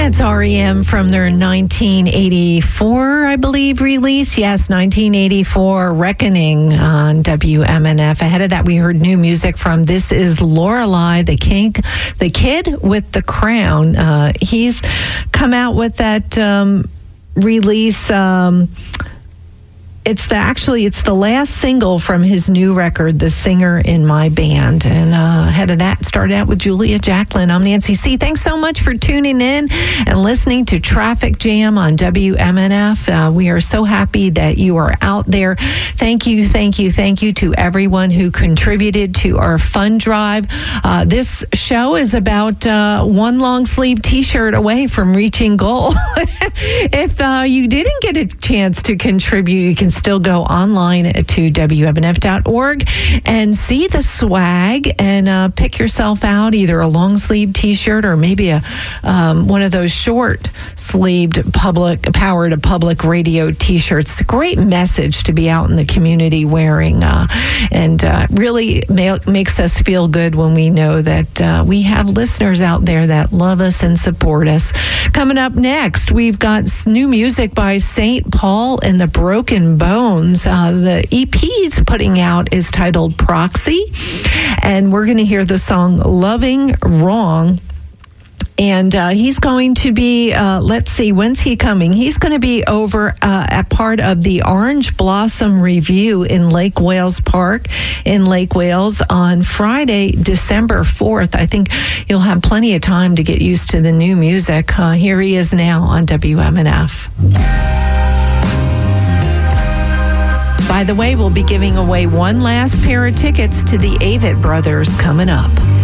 That's REM from their 1984, I believe, release. Yes, 1984, Reckoning on WMNF. Ahead of that, we heard new music from This Is Lorelei, the Kid with the Crown. He's come out with that release. It's the last single from his new record, The Singer in My Band. And ahead of that, started out with Julia Jacklin. I'm Nancy C. Thanks so much for tuning in and listening to Traffic Jam on WMNF. We are so happy that you are out there. Thank you to everyone who contributed to our fund drive. This show is about one long sleeve T-shirt away from reaching goal. If you didn't get a chance to contribute, you can still go online to WMNF.org and see the swag and pick yourself out either a long sleeve T-shirt or maybe a one of those short sleeved powered public radio T-shirts. It's a great message to be out in the community wearing, and really makes us feel good when we know that we have listeners out there that love us and support us. Coming up next, we've got new music by St. Paul and the Broken Bones. The EP he's putting out is titled Proxy, and we're going to hear the song Loving Wrong. And he's going to be, let's see, when's he coming? He's going to be over at part of the Orange Blossom Review in Lake Wales Park in Lake Wales on Friday, December 4th. I think you'll have plenty of time to get used to the new music. Here he is now on WMNF. By the way, we'll be giving away one last pair of tickets to the Avett Brothers coming up.